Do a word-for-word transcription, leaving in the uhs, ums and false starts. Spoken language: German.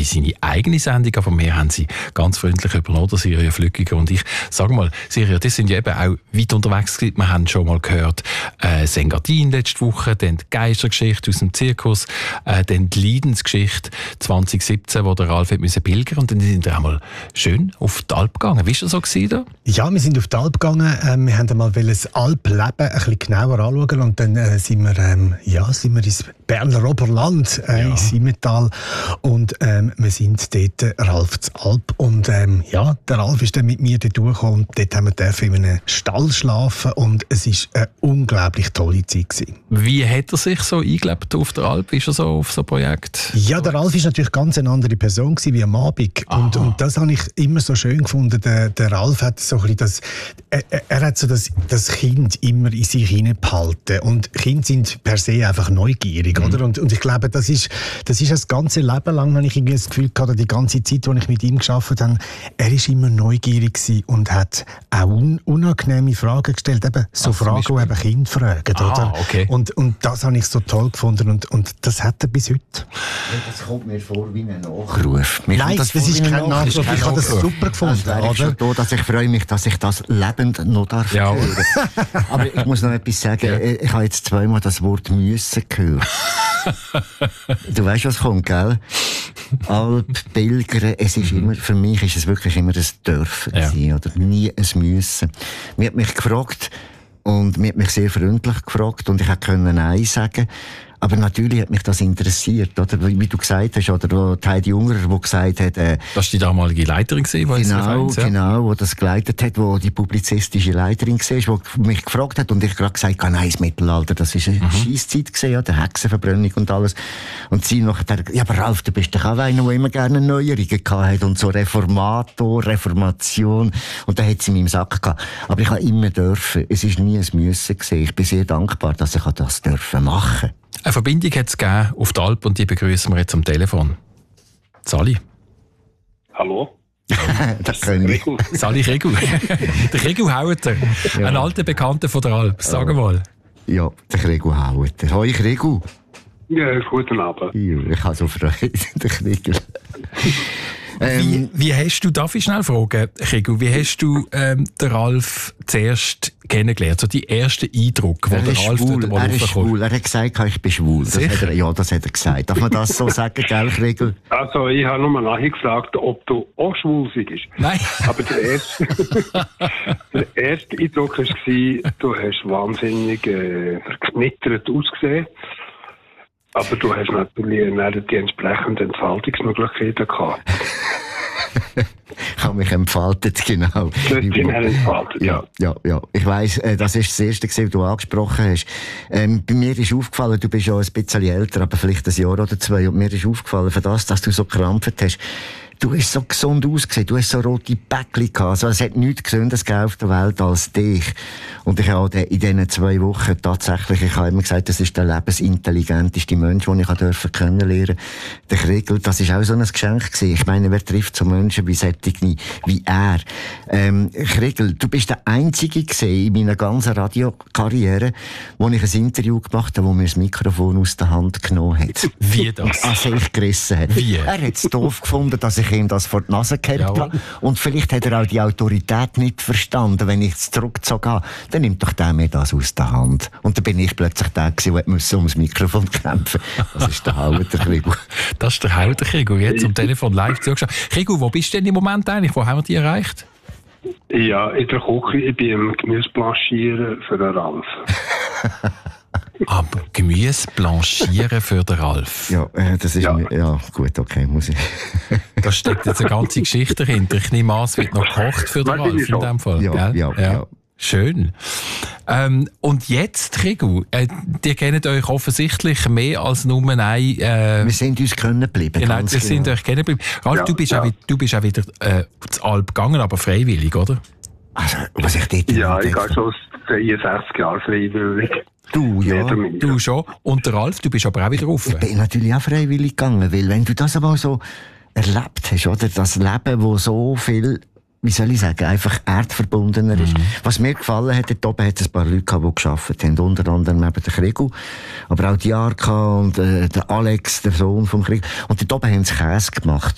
seine eigene Sendung, aber wir haben sie ganz freundlich übernommen, der Silja Flückiger und ich. Sag mal, Silja, das sind ja eben auch weit unterwegs gewesen. Wir haben schon mal gehört, äh, Sengadin letzte Woche, dann die Geistergeschichte aus dem Zirkus, äh, dann die Leidensgeschichte zwanzig siebzehn, wo der Ralf hat müssen pilgern, und dann sind wir auch mal schön auf die Alp gegangen. Wie war das so gewesen da? Ja, wir sind auf die Alp gegangen. Ähm, wir haben einmal das Alpleben ein bisschen genauer anschauen und dann äh, sind wir, ähm, ja, sind wir ins Berner Oberland, äh, ja. ins Simmental, und ähm, wir sind dort äh, Ralf zur Alp, und ähm, ja, der Ralf ist dann mit mir dort durchgekommen, und dort haben wir dürfen in einem Stall schlafen, und es war eine unglaublich tolle Zeit gewesen. Wie hat er sich so eingelebt auf der Alp? Ist er so auf so ein Projekt? Ja, der Ralf war natürlich ganz eine andere Person gewesen, wie am Abend, und, und das habe ich immer so schön gefunden. Der, der Ralf hat so ein bisschen das, er, er hat so das, das Kind immer in sich hineinbehalten, und Kinder sind per se einfach neugierig, mhm. oder? Und, und ich glaube, das ist, das ist das ganze Leben lang, habe ich irgendwie das Gefühl gehabt, die ganze Zeit, wo ich mit ihm gearbeitet habe, er ist immer neugierig gewesen und hat auch un, unangenehme Fragen gestellt, eben so Ach, Fragen, die eben Kinder fragen, ah, oder? Okay. Und, und das habe ich so toll gefunden, und, und das hat er bis heute. Ja, das kommt mir vor wie ein Nachruf. Mir Nein, das, das ist kein Nachruf, ich habe das super gefunden. Also, oder? Schon da, dass ich freue mich, dass ich das lebend noch darf ja. hören. Aber ich muss noch etwas sagen, ja. ich habe jetzt zweimal das Wort «müssen» gehört. Du weißt, was kommt, gell? Alp, Pilgern, es ist immer, für mich ist es wirklich immer ein Dürfen ja. sein, oder nie ein Müssen. Mir hat mich gefragt, und mir hat mich sehr freundlich gefragt, und ich konnte Nein sagen. Aber natürlich hat mich das interessiert, oder? Wie, wie du gesagt hast, oder wo Heidi Ungerer, die gesagt hat... Äh, das war die damalige Leiterin, die genau, ja. genau, die das geleitet hat, die die publizistische Leiterin war, die mich gefragt hat, und ich gerade gesagt habe, nein, das Mittelalter, das war eine mhm. Scheisszeit gewesen, ja, der Hexenverbrennung und alles. Und sie nachher, ja, aber Ralf, du bist doch auch einer, der immer gerne Neuerungen gehabt und so Reformator, Reformation. Und da hat sie in meinem Sack gehabt. Aber ich habe immer dürfen. Es war nie ein Müssen gewesen. Ich bin sehr dankbar, dass ich das dürfen machen. Eine Verbindung hat es gegeben auf die Alp, und die begrüßen wir jetzt am Telefon. Sali. Hallo. Das können wir. Sali Regu. Der Regu Haueter, ja. Ein alter Bekannter von der Alp. Sag mal. Ja, der Regu Haueter. Hoi Regu. Ja, guten Abend. Ja, ich habe so Freude, der Regu. Ähm, wie, wie hast du, darf ich schnell fragen, Regu, wie hast du ähm, den Ralf zuerst kennengelernt? So die ersten Eindruck, er wo der Ralf schwul, dort mal Er ist schwul, er hat gesagt, ich bin schwul. Das hat er, ja, das hat er gesagt. Darf man das so sagen, gell, Regu? Also, ich habe nur nachgefragt, ob du auch schwul bist. Nein. Aber der erste, der erste Eindruck war, du hast wahnsinnig äh, verknittert ausgesehen. Aber du hast natürlich die entsprechenden Entfaltungsmöglichkeiten gehabt. Ich habe mich entfaltet, genau. Du hast dich entfaltet, ja. Ja, ja. Ich weiss, äh, das ist das Erste, was du angesprochen hast. Ähm, bei mir ist aufgefallen, du bist ja ein bisschen älter, aber vielleicht ein Jahr oder zwei, und mir ist aufgefallen, für das, dass du so gekrampft hast, du hast so gesund ausgesehen, du hast so rote Päckchen gehabt. Also, es hat nichts Gesünderes auf der Welt als dich. Und ich habe in diesen zwei Wochen tatsächlich, ich habe immer gesagt, das ist der lebensintelligenteste Mensch, den ich dürfen kennenlernen. Der Kriegel, das ist auch so ein Geschenk gewesen. Ich meine, wer trifft so Menschen wie solche, wie er? Ähm, Kriegel, du bist der Einzige gewesen in meiner ganzen Radiokarriere, wo ich ein Interview gemacht habe, wo mir das Mikrofon aus der Hand genommen hat. Wie das? An sich gerissen hat. Wie? Er hat es doof gefunden, dass ich ihm das vor die Nase gehabt habe. Und vielleicht hat er auch die Autorität nicht verstanden, wenn ich es zurückgezogen habe. Dann nimmt doch der mir das aus der Hand. Und dann bin ich plötzlich der gewesen, der ums Mikrofon kämpfen musste. Das ist der Haueter Krigu. Das ist der Haueter Krigu. Jetzt am Telefon live zugeschaut. Krigu, wo bist du denn im Moment eigentlich? Wo haben wir dich erreicht? Ja, in der Küche. Ich bin am Gemüse blanchieren für den Ralf. Aber Gemüse blanchieren für den Ralf. Ja, äh, das ist ja. Mir, ja gut, okay, muss ich. Da steckt jetzt eine ganze Geschichte dahinter. Ich nehme an, es wird noch gekocht für den Ralf in dem Fall. Ja, gell? Ja, ja. ja. Schön. Ähm, und jetzt, Regu, äh, ihr kennt euch offensichtlich mehr als nur ein... Äh, wir sind uns kennen geblieben. Genau, wir genau. sind euch kennen geblieben. Ralf, ja, du, bist ja. auch, du bist auch wieder äh, zur Alp gegangen, aber freiwillig, oder? Also, was ich dort... Ja, ich gehe schon dreiundsechzig Jahre freiwillig. Du, ja. Du schon. Und der Ralf, du bist aber auch wieder offen. Ich bin natürlich auch freiwillig gegangen, weil wenn du das aber so erlebt hast, oder? Das Leben, wo so viel, wie soll ich sagen, einfach erdverbundener ist. Mhm. Was mir gefallen hat, dort oben hat es ein paar Leute gehabt, die gearbeitet haben, unter anderem eben der Krigu, aber auch die Arka und äh, der Alex, der Sohn vom Krigu. Und dort oben haben sie Käse gemacht.